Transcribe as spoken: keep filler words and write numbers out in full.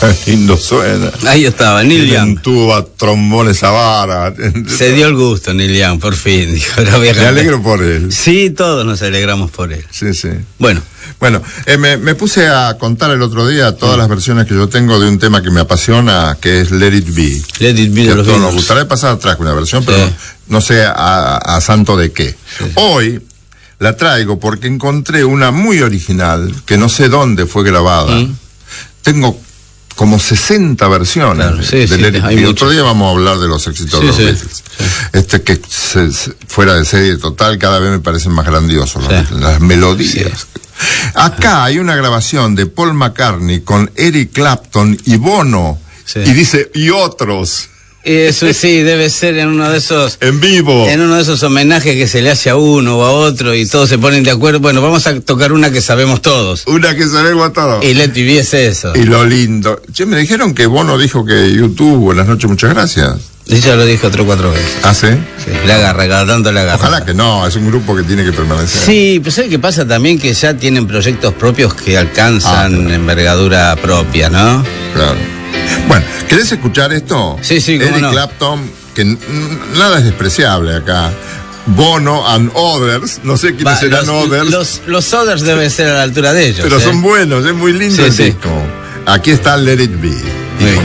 Lindo suena. Ahí estaba, Neil Young. Tuba, trombones, esa vara. Se dio el gusto, Neil Young, por fin. Dijo, lo voy a Me alegro por él. Sí, todos nos alegramos por él. Sí, sí. Bueno. Bueno, eh, me, me puse a contar el otro día todas mm. las versiones que yo tengo de un tema que me apasiona, que es Let It Be. Let It Be de los Beatles. Nos gustaría pasar atrás con una versión, pero sí. no sé a, a santo de qué. Sí. Hoy la traigo porque encontré una muy original, que no sé dónde fue grabada. Mm. Tengo como sesenta versiones claro, sí, de sí, Let It Be. Otro día vamos a hablar de los éxitos sí, de los sí, Beatles. Sí. Este que se, se, fuera de serie total, cada vez me parecen más grandiosos sí. los, las melodías. Sí. Acá hay una grabación de Paul McCartney con Eric Clapton y Bono sí. y dice y otros. Eso sí, debe ser en uno de esos... En vivo. En uno de esos homenajes que se le hace a uno o a otro y todos se ponen de acuerdo. Bueno, vamos a tocar una que sabemos todos. Una que sabemos todos. Y Let It Be es eso. Y lo lindo. Che, me dijeron que Bono dijo que YouTube, buenas noches, muchas gracias. Ella lo dijo tres o cuatro veces. ¿Ah, sí? Sí, le agarra, cada tanto le agarra. Ojalá que no, es un grupo que tiene que permanecer. Sí, pero ¿sabes qué pasa también? Que ya tienen proyectos propios que alcanzan ah, claro. envergadura propia, ¿no? Claro. Bueno, ¿querés escuchar esto? Sí, sí, cómo Eric no. Clapton, que n- nada es despreciable acá. Bono and Others, no sé quiénes Va, serán los, Others. Los, los Others deben ser a la altura de ellos. Pero ¿eh? son buenos, es muy lindo sí, el sí. disco. Aquí está Let It Be.